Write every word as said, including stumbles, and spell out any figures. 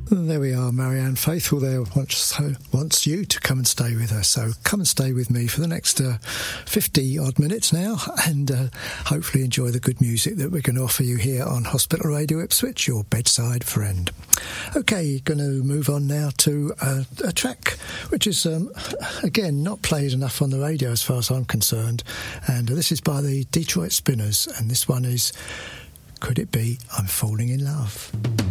There we are, Marianne Faithfull there wants, wants you to come and stay with her. So come and stay with me for the next uh, fifty-odd minutes now, and uh, hopefully enjoy the good music that we're going to offer you here on Hospital Radio Ipswich, your bedside friend. OK, going to move on now to uh, a track which is, um, again, not played enough on the radio as far as I'm concerned. And uh, this is by the Detroit Spinners, and this one is Could It Be I'm Falling in Love?